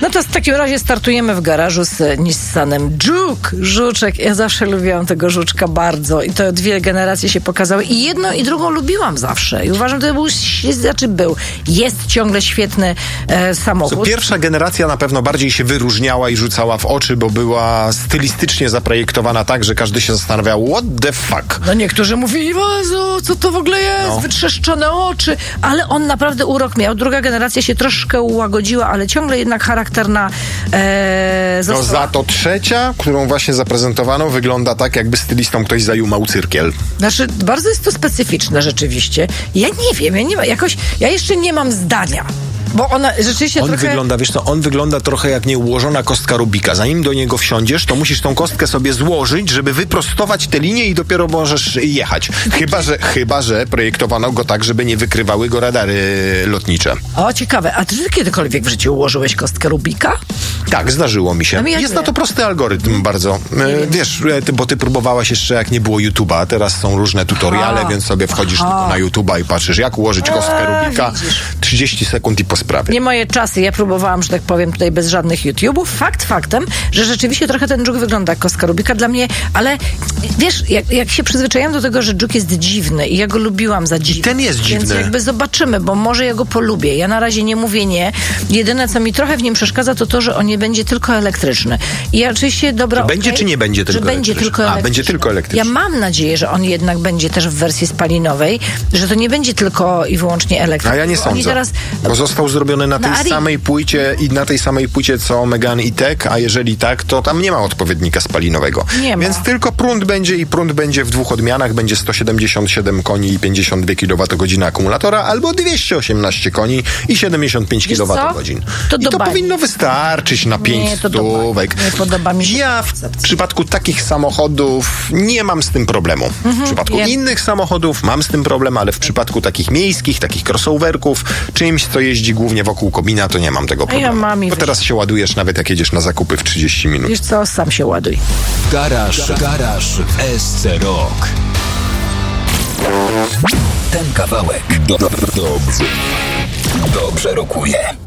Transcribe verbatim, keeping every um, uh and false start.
No to w takim razie startujemy w garażu z Nissanem Juke. Żuczek. Ja zawsze lubiłam tego Żuczka bardzo i to dwie generacje się pokazały i jedną i drugą lubiłam zawsze i uważam, że to był, znaczy był, jest ciągle świetny e, samochód. Co pierwsza generacja na pewno bardziej się wyróżniała i rzucała w oczy, bo była stylistycznie zaprojektowana tak, że każdy się zastanawiał, what the fuck? No niektórzy mówili, Jezu, co to w ogóle jest? No. Wytrzeszczone oczy. Ale on naprawdę urok miał. Druga generacja się troszkę ułagodziła, ale ciągle jednak charakterna e, została. No za to trzecia, którą właśnie zaprezentowano, wygląda tak, jakby stylistą ktoś zajumał cyrkiel. Znaczy, bardzo jest to specyficzne rzeczywiście. Ja nie wiem, ja, nie ma, jakoś, ja jeszcze nie mam zdania. Bo ona rzeczywiście on trochę... wygląda, wiesz co, on wygląda trochę jak nieułożona kostka Rubika. Zanim do niego wsiądziesz, to musisz tą kostkę sobie złożyć, żeby wyprostować te linie i dopiero możesz jechać. Chyba, że, chyba, że projektowano go tak, żeby nie wykrywały go radary lotnicze. O, ciekawe. A ty kiedykolwiek w życiu ułożyłeś kostkę Rubika? Tak, zdarzyło mi się. No, ja Jest nie. na to prosty algorytm bardzo. E, wiesz, ty, bo ty próbowałaś jeszcze jak nie było YouTube'a, a teraz są różne tutoriale, Aha. więc sobie wchodzisz Aha. tylko na YouTube'a i patrzysz, jak ułożyć kostkę eee, Rubika. Widzisz. trzydzieści sekund i po sprawie. Nie moje czasy. Ja próbowałam, że tak powiem, tutaj bez żadnych YouTube'ów. Fakt faktem, że rzeczywiście trochę ten Juke wygląda jak kostka Rubika dla mnie, ale wiesz, jak, jak się przyzwyczaiłam do tego, że Juke jest dziwny i ja go lubiłam za dziwny. Ten jest dziwny. Więc jakby zobaczymy, bo może ja go polubię. Ja na razie nie mówię nie. Jedyne, co mi trochę w nim przeszkadza, to to, że on nie będzie tylko elektryczny. I ja oczywiście, dobra, okay, będzie czy nie będzie tylko że będzie tylko elektryczny. A, będzie tylko elektryczny. Ja mam nadzieję, że on jednak będzie też w wersji spalinowej, że to nie będzie tylko i wyłącznie elektryczny. A ja nie sądzę, teraz, bo został zrobiony na, na tej Ari... samej płycie i na tej samej płycie co Megane E-Tech, a jeżeli tak, to tam nie ma odpowiednika spalinowego. Nie ma. Więc tylko prąd będzie i prąd będzie w dwóch odmianach, będzie sto siedemdziesiąt siedem koni i pięćdziesiąt dwie kilowatogodziny akumulatora, albo dwieście osiemnaście koni i siedemdziesiąt pięć kilowatogodzin. To I to powinno wystarczyć na pięć stówek. Nie podoba mi się. Ja w przypadku takich samochodów nie mam z tym problemu. Mhm, w przypadku ja... innych samochodów mam z tym problem, ale w przypadku takich miejskich, takich crossoverków, czymś, co jeździ głównie wokół komina, to nie mam tego problemu. Ja mam i bo teraz się ładujesz nawet jak jedziesz na zakupy w trzydzieści minut. Wiesz co, sam się ładuj. Garaż, garaż w S C Rock. Ten kawałek do, do, dobrze, dobrze rokuje.